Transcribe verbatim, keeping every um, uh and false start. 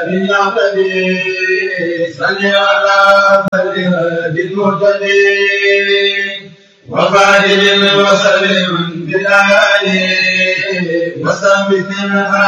يعتدي صل على الهادي المهتدي وفاعل وسلم بالآل وسبح